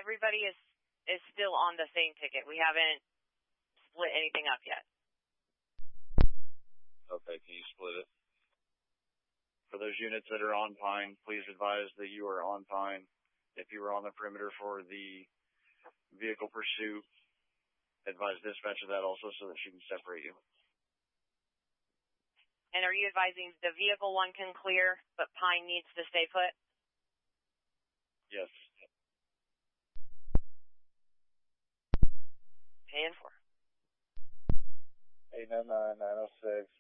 everybody is still on the same ticket. We haven't split anything up yet. Okay, can you split it? For those units that are on Pine, please advise that you are on Pine. If you were on the perimeter for the vehicle pursuit, advise dispatch of that also so that she can separate you. And are you advising the vehicle one can clear, but Pine needs to stay put? Yes. Paying for. 899-906,